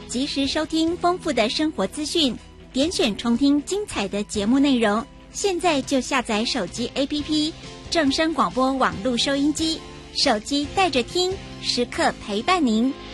及时收听丰富的生活资讯，点选重听精彩的节目内容。现在就下载手机 APP 正声广播网络收音机，手机带着听，时刻陪伴您。